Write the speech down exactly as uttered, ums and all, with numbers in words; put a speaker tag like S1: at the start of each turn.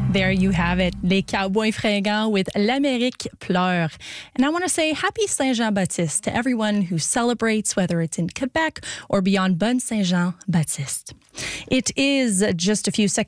S1: There you have it, les Cowboys Fringants with L'Amérique pleure. And I want to say happy Saint-Jean-Baptiste to everyone who celebrates, whether it's in Quebec or beyond. Bonne Saint-Jean-Baptiste. It is just a few seconds